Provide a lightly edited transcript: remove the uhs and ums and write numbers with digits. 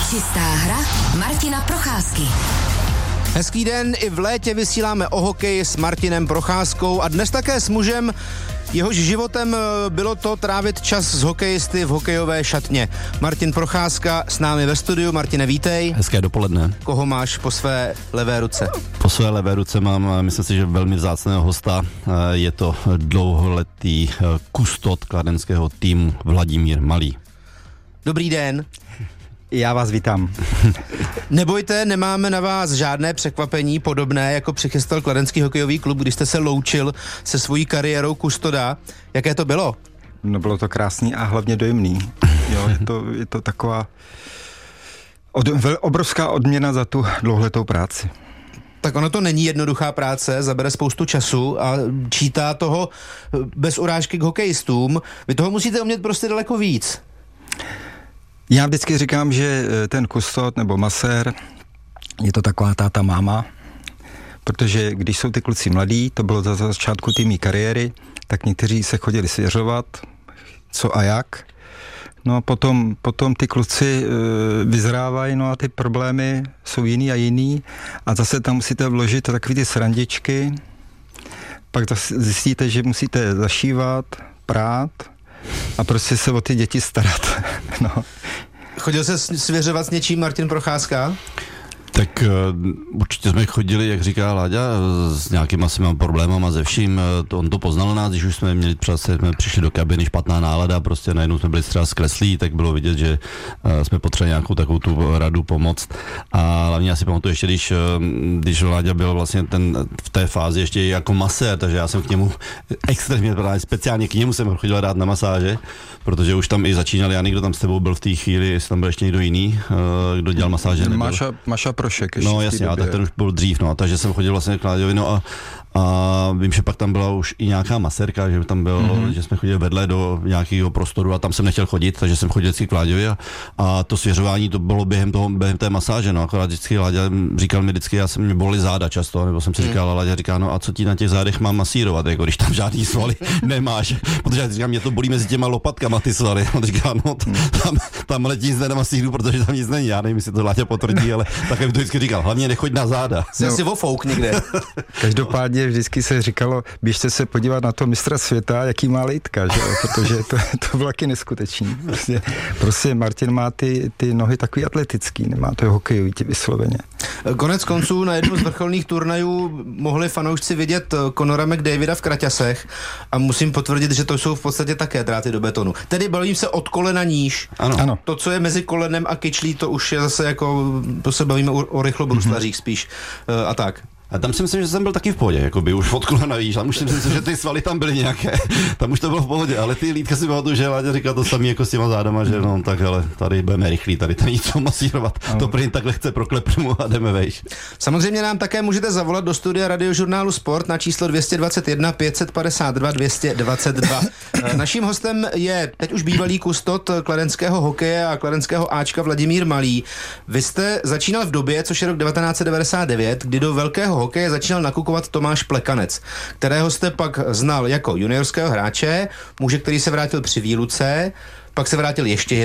Čistá hra Martina Procházky. Hezký den, i v létě vysíláme o hokeji s Martinem Procházkou a dnes také s mužem, jehož životem bylo to trávit čas s hokejisty v hokejové šatně. Martin Procházka s námi ve studiu. Martine, vítej. Hezké dopoledne. Koho máš po své levé ruce? Po své levé ruce mám, myslím si, že velmi vzácného hosta. Je to dlouholetý kustot kladenského týmu Vladimír Malý. Dobrý den. Já vás vítám. Nebojte, nemáme na vás žádné překvapení podobné, jako přichystal kladenský hokejový klub, když jste se loučil se svojí kariérou kustoda. Jaké to bylo? No, bylo to krásný a hlavně dojemný. Jo, je to taková obrovská odměna za tu dlouholetou práci. Tak ono to není jednoduchá práce, zabere spoustu času a čítá toho bez urážky k hokejistům. Vy toho musíte umět prostě daleko víc. Já vždycky říkám, že ten kustot nebo masér je to taková táta máma, protože když jsou ty kluci mladí, to bylo za začátku té mý kariéry, tak někteří se chodili svěřovat, co a jak. No a potom ty kluci vyzrávají, no a ty problémy jsou jiný a jiný a zase tam musíte vložit takový ty srandičky, pak zjistíte, že musíte zašívat, prát a prostě se o ty děti starat. No. Chodil se svěřovat s něčím Martin Procházka? Tak určitě jsme chodili, jak říká Láďa, s nějakýma asi problémama ze vším. On to poznal nás, když už jsme přišli do kabiny, špatná nálada, prostě najednou jsme byli třeba zkreslí, tak bylo vidět, že jsme potřebovali nějakou takovou tu radu, pomoct. A hlavně já si pamatuju ještě, když Láďa byl vlastně v té fázi ještě jako masér, takže já jsem k němu extrémně, speciálně k němu jsem chodil rád na masáže, protože už tam i začínali, Jany, kdo tam s tebou byl v té chvíli, jestli tam byl ještě někdo jiný, kdo dělal masáže. Máša Prošek ještě. No jasně, tak ten už byl dřív, no, takže jsem chodil vlastně k Láďovi, no a vím, že pak tam byla už i nějaká masérka, že tam bylo, že jsme chodili vedle do nějakého prostoru a tam jsem nechtěl chodit, takže jsem chodil vždycky k Láďovi a to svěřování to bylo během té masáže, no, akorát vždycky Láďa říkal mi vždycky, mě bolely záda často, nebo jsem si říkal, a Láďa říká, no a co ti na těch zádech mám masírovat, jako když tam žádný svaly nemáš, protože já říkám, mě to bolí mezi těma lopatkama ty svaly, on říká, no tam letí nic nemasíru, protože tam nic není, já nevím, jestli to Láďa potvrdí, ale také mi to vždycky říkal, hlavně nechoď na záda. Jsem si vofouk někde. Každopádně vždycky se říkalo, běžte se podívat na to mistra světa, jaký má lejtka, že? Protože to bylo taky neskutečný. Prostě Martin má ty nohy takový atletický, nemá to hokejový vysloveně. Konec konců na jednu z vrcholných turnajů mohli fanoušci vidět Conora McDavida v kraťasech a musím potvrdit, že to jsou v podstatě také dráty do betonu. Tedy bavím se od kolena níž. Ano. To, co je mezi kolenem a kyčlí, to už je zase jako, to se bavíme o rychlobruslařích spíš a tak. A tam si myslím, že jsem byl taky v pohodě, jakoby už od kolena víš, tam už si myslím, že ty svaly tam byly nějaké, tam už to bylo v pohodě, ale ty lítka si pamatuju, že Láďa říkal to samý jako s těma zádama, že no tak hele, tady budeme rychlí, tady to nic masírovat, to prý takhle chce proklepnu a jdeme vejš. Samozřejmě nám také můžete zavolat do studia Radiožurnálu Sport na číslo 221 552 222. Naším hostem je teď už bývalý kustot kladenského hokeje a kladenského Ačka Vladimír Malý. Vy jste začínal v době, což je rok 1999, kdy do velkého hokeje začínal nakukovat Tomáš Plekanec, kterého jste pak znal jako juniorského hráče, muže, který se vrátil při výluce, pak se vrátil ještě